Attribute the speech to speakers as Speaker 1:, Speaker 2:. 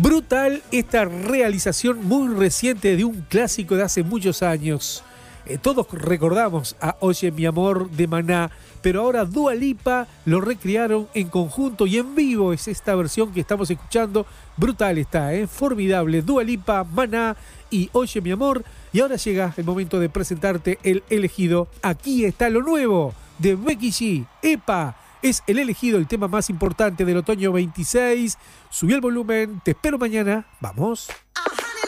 Speaker 1: Brutal esta realización muy reciente de un clásico de hace muchos años. Todos recordamos a Oye mi amor de Maná, pero ahora Dua Lipa lo recrearon en conjunto y en vivo. Es esta versión que estamos escuchando. Brutal está, formidable. Dua Lipa, Maná y Oye mi amor. Y ahora llega el momento de presentarte el elegido. Aquí está lo nuevo de Becky G. ¡Epa! Es el elegido, el tema más importante del otoño 26. Subí el volumen, te espero mañana. ¡Vamos!